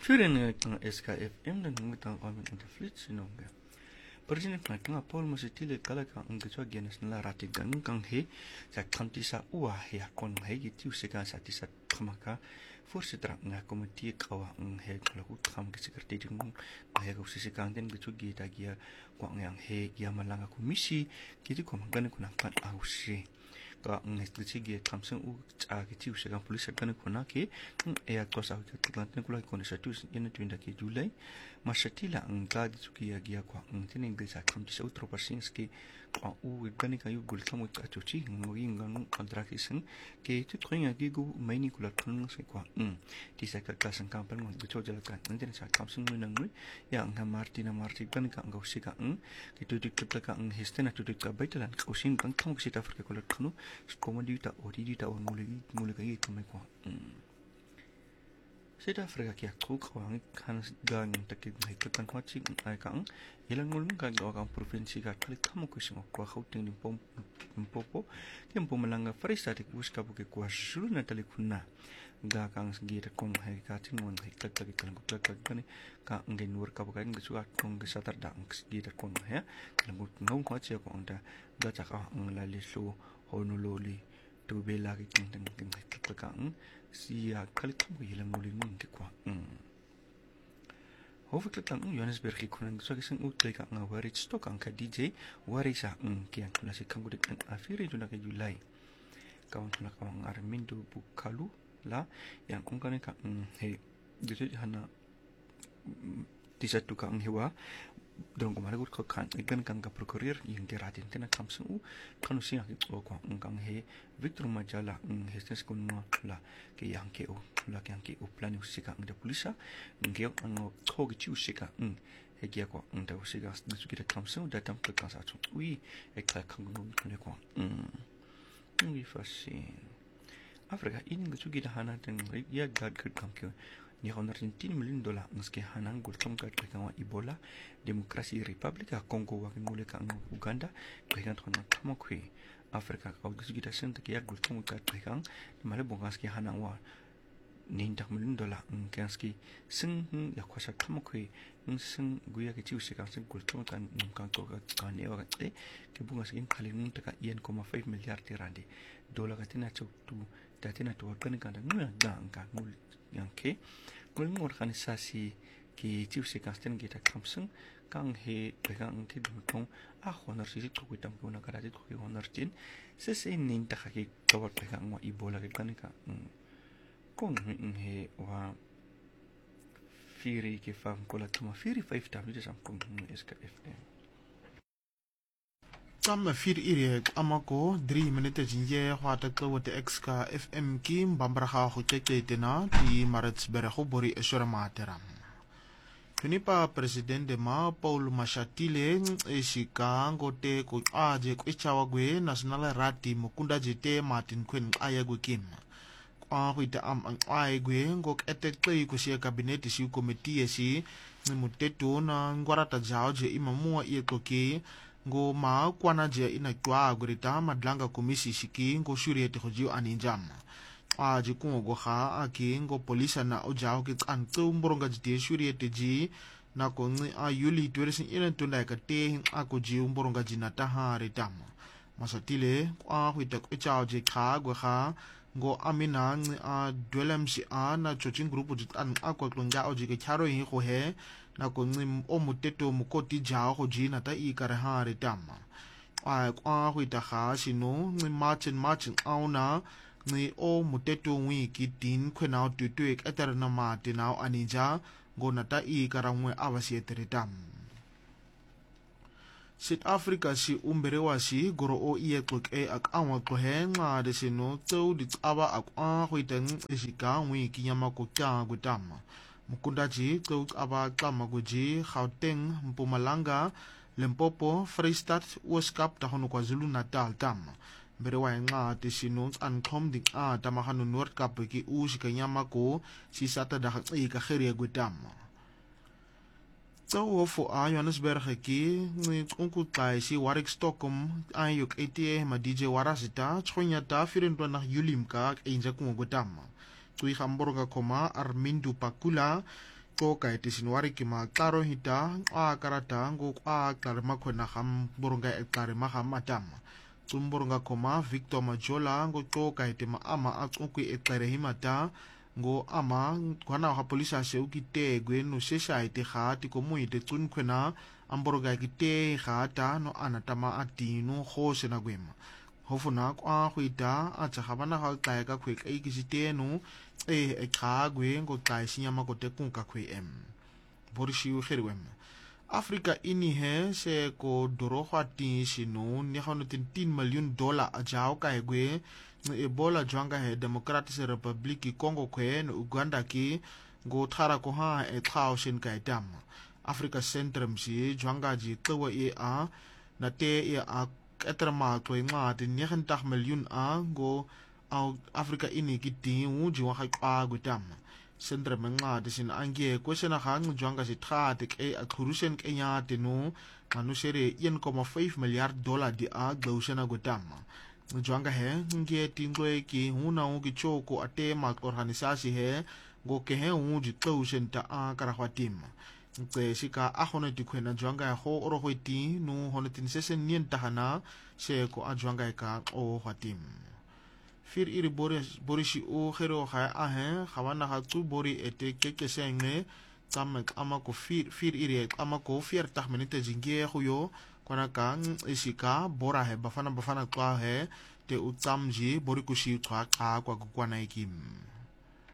Führen SKFM dan ngutang amin on the fleet sinongga. President nga Paul Masitile kalaka ang gitwa genes nila ratig ganun kang he sa kanti sa uwa he kon he gitu sega sa tisat kamaka voorsitter nga komite kawa ang he kalaku kam sekretary ng ay ko sisikang den gitu gita gia kwa ang he gia malanga komisi gitu ko magana kunang kan ausi ka ang sige kamsang u gitu sega police kan kuna ke e akto sa kitlan kula ko sa tus ina tuinda ke Julai Masatila ang gadi suki gia kwa ang tining sa kamti sa utro pasinski kwa u gani kayo gultamo ka chuchi ngogi ngano kontrakisen ke tu tringa gigu maini kula tunung sa kwa ti sa ka kasan kampan ng gucho jala kan nantin sa kamsung nang ya ang Martina gani ka ang usika ke tu ka ang histena tu ka baitalan ka usin kang kam kita Afrika kula tuno komandita odita on muli ka ito may kwa Sida Afrika kia truk wang kan gang takik mai kekan hwachik ai kang ilang ngulung kan orang provinsi ka kali kamu kusing kwa khauting di pompo tempo malanga farisa dik buska buke kwa shuru na tali kunna ga kang segi ta kong hai ka tin wan hai tak tak kan kani ka ngai nur ka bukan ge suat kong ge satar da segi ta kong ha kan ngong kwa che kong da ga cha ka ang la le so honololi tu bela ki ting kang siya kalitam ilang uling ke kwa Hoofdelijk lang Johannesburg ikunan so kisang utlay ka nga warit stock ang ka DJ warisa kian tula si kang gudik ang afiri tula ka Julai kawan tula ka ang Armindo Bukalu la yang kung kanin ka he dito hana tisatu ka ang hiwa dorong kumalagur ko kan ikan kang ka prokurir yung kiratin tina kamsung kanu siya kito ko ang he Victor Majala hestes kun la ke yang ke la ke yang ke plan usika ang da polisa ngeo ang kogi chi usika he kia ko ang da usika disu kita kamsung da tam ka sa chu ui e ka kang no le ko ngi fasin Afrika ini ngi kita hana ten ya gad kut kang ke ni $110 million ngeske hanang gultong ka kang Ebola Demokrasi Republika Kongo wa ngule ka Uganda kang tona tamakwe Afrika ka gusu kita senta ke gultong ka kang male bongaski hanang wa $90 million ngeski sing ya kwasa tamakwe sing guya ke chiu sika sing gultong kan to ka ne wa ke bongaski kalin ta ka 1.5 milyar randi dola ka tina tu datina tu kan kan nga ngul yang ke ngulung organisasi ki chiu se kasten kita kamsung kang he pegang ti dum honor si tu kutam ko na karati ko honor tin se nin ta ki tawat pegang wa Ebola ke kan ka kong he wa firi ke fam ko la tuma firi 5 tabi sam kong SKFM Tam fir ire amako 3 minute jinje hwata ko wote exka FM ki mbambra ho keke tena ti Maritzburg ho bori esora materam Tunipa presidente ma Paul Mashatile eshika ngote ko aje ko ichawa gwe national rati mukunda jete Martin Kwen ayagwe kim kwa hwita am ai gwe ngok etekte ko sia cabinet si committee si muteto na ngwarata jaoje imamua yekoke ngo ma kwana je ina kwa gurita madlanga komisi shiki ngo shuriete hojiu aninjam aji kungo go ha aki ngo polisa na ojao ki antu mboronga jite shuriete ji na ko ngi a yuli tweresin ina tunda ka te ako ji mboronga jina ta ha ritam masatile kwa hwita ko chao je kha go ha ngo amina ngi a dwelem si a na chochin group jit an ako klonja oji ke charo hi ho he na ko ngim o muteto mukoti jao ho jina ta I kare ha re tama a kwa hwita ha sino ngi machin auna ngi o muteto wi ki tin khwenao tutwe eter na ma tinao aninja go na ta I karangwe awasi etere tam South Africa si umberewa si goro o iye klok ak anwa klohe nga de sino tau di aba ak hwita ngi shika wi ki nyama ko kya gutama Mukundaji tau aba kama guji Gauteng Mpumalanga Limpopo Vrystaat Ooskap tahonu KwaZulu Natal tam berewa nga tisino an kom ding a tamahanu Noordkap ki usika nyama ko si sata da ka khere gutam Tau fo a Johannesburg ki ni kunku tai si Warwick Stockholm ayuk ATA ma DJ Warasita chonya ta 24 Julimka inja ku gutam Tui Hamburger koma Armindo Pakula qoqa etisinwari ki ma klaro hita karata ngo klaro makhona kham burunga klaro maham atama tumburunga koma Victor Majola ngo qoqa etima ama aquki eklare himata ngo ama kwana ha polisa se ukitegwe no sesha ite khati komu ite tsunkhwena amburunga kite khata no anatama atinu khose na gwema hofuna kwa khwita acha khabana ha tlaya ka khwe kai kisitenu ekhagwe ngo tlaya sinyama kote kunka khwe borishi u kherwem Afrika ini he se ko doro khwati sinu ni khono $10 million ajao ka egwe Ebola jwanga he Democratic Republic Congo kwe no Uganda ki ngo thara ko ha ekhao shin ka itam Africa Centrum si jwanga ji twa na te etrama to inga de 90 miljoen go Afrika ini ki tingu ji wa ka gutam Centrum nga de sin angie kwesena hang jwanga si tra te akhurusen kenya te no anu sere $1.5 miljard di glosena gutam jwanga he ngie tingwe ki huna ki choko ate ma organisasi he go ke he ji tlosen ta karakhwatim tse sika ahono dikhwena jwanga ho oro hoiti no honetin sesen nien tahana se ko ajwanga ka o hwatim fir iri borishi o khero kha khawana ha tu bori ete keke senge tamak amako fir iri amako fir tahmenite jingie khuyo kwana kang isika bora he bafana kwa he te utsamji bori kushi kwa kwa kwana ikim